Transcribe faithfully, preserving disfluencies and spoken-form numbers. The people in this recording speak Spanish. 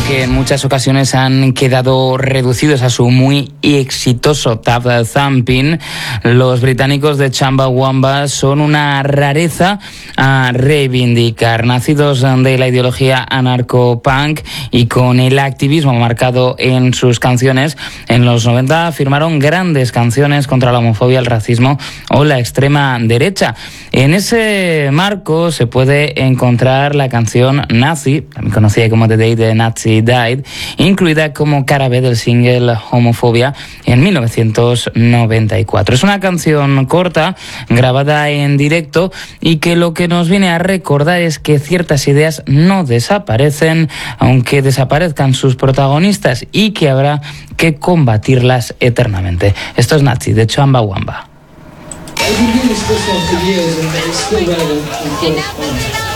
que en muchas ocasiones han quedado reducidos a su muy exitoso tap thumping, los británicos de Chumbawamba son una rareza a reivindicar. Nacidos de la ideología anarco-punk y con el activismo marcado en sus canciones, en los noventa firmaron grandes canciones contra la homofobia, el racismo o la extrema derecha. En ese marco se puede encontrar la canción Nazi, también conocida como The Day the Nazi Died, incluida como cara B del single Homofobia en mil novecientos noventa y cuatro. Es una canción corta, grabada en directo, y que lo que nos viene a recordar es que ciertas ideas no desaparecen, aunque desaparezcan sus protagonistas, y que habrá que combatirlas eternamente. Esto es Nazi, de Chumbawamba. I've been doing this for years and it's still relevant.